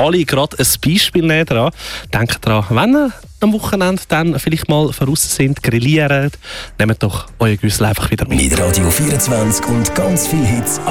alle gerade ein Beispiel nehmen daran. Denkt daran, wenn ihr am Wochenende dann vielleicht mal voraus sind, grillieren, nehmt doch euer Güssel einfach wieder mit. Mit Radio 24 und ganz viel Hits